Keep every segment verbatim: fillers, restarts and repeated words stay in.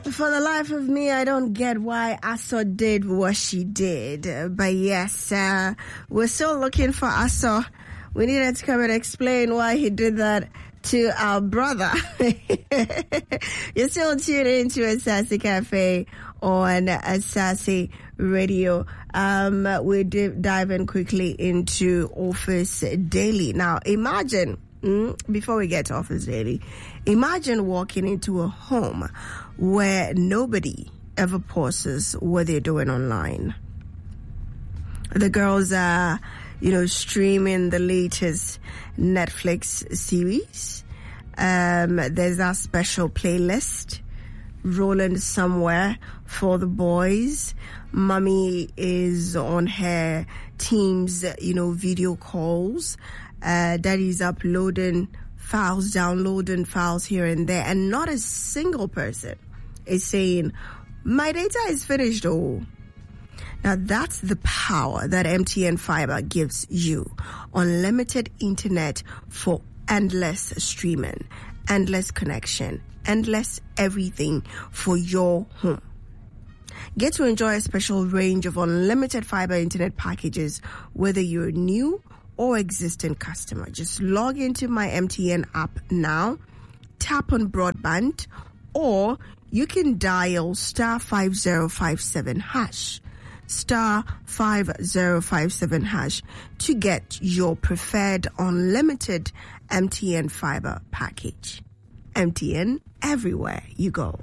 For the life of me, I don't get why Aso did what she did. But yes, uh, we're still looking for Aso. We needed to come and explain why he did that to our brother. You're still tuned into Asase Cafe on Asase Radio. Um, we dive in quickly into Office Daily. Now, imagine, mm, before we get to Office Daily, imagine walking into a home where nobody ever pauses what they're doing online. The girls are, you know, streaming the latest Netflix series. Um, there's a special playlist rolling somewhere for the boys. Mommy is on her team's, you know, video calls. Uh, daddy's uploading files, downloading files here and there, and not a single person is saying, my data is finished. Oh, now that's the power that M T N Fiber gives you. Unlimited internet for endless streaming, endless connection, endless everything for your home. Get to enjoy a special range of unlimited fiber internet packages, whether you're new or existing customer. Just log into my M T N app now, tap on broadband, or you can dial star five zero five seven hash, star five zero five seven hash to get your preferred unlimited M T N fiber package. M T N, everywhere you go.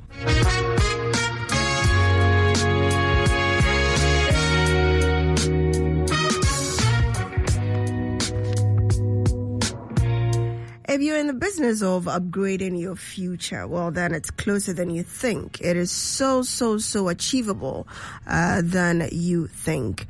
If you're in the business of upgrading your future, well, then it's closer than you think. It is so, so, so achievable uh, than you think.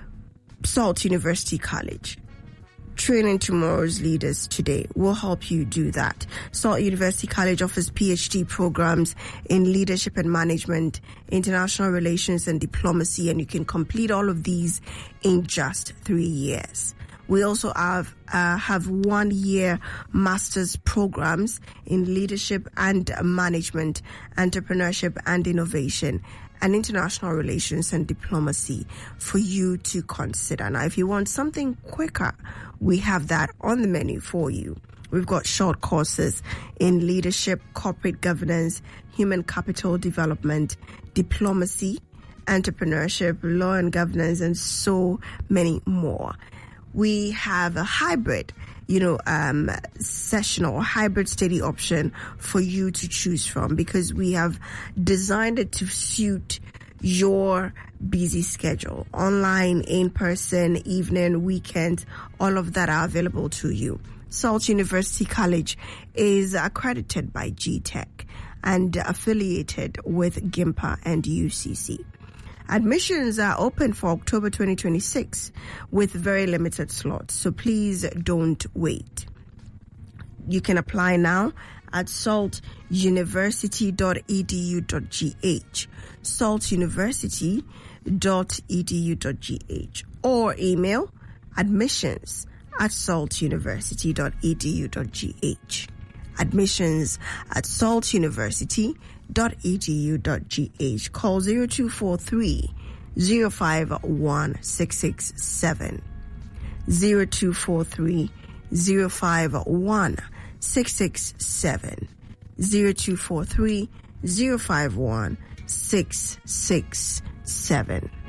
Salt University College. Training tomorrow's leaders today will help you do that. Salt University College offers P H D programs in leadership and management, international relations and diplomacy, and you can complete all of these in just three years. We also have uh, have one-year master's programs in leadership and management, entrepreneurship and innovation, and international relations and diplomacy for you to consider. Now, if you want something quicker, we have that on the menu for you. We've got short courses in leadership, corporate governance, human capital development, diplomacy, entrepreneurship, law and governance, and so many more. We have a hybrid, you know, um, sessional hybrid study option for you to choose from, because we have designed it to suit your busy schedule. Online, in person, evening, weekend, all of that are available to you. Salt University College is accredited by G TEC and affiliated with GIMPA and U C C. Admissions are open for October twenty twenty-six with very limited slots, so please don't wait. You can apply now at salt university dot e d u dot g h, salt university dot e d u dot g h, or email admissions at salt university dot e d u dot g h. Admissions at salt university dot e d u dot g h. Call zero two four three zero five one six six seven, zero two four three zero five one six six seven, zero two four three zero five one six six seven.